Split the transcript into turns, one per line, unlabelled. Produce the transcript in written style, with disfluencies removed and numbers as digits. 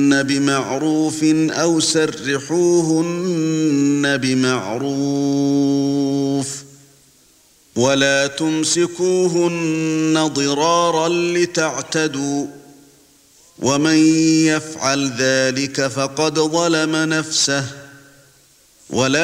بمعروف أو سرحوهن بمعروف ولا تمسكوهن ضرارا لتعتدوا ومن يفعل ذلك فقد ظلم نفسه ولا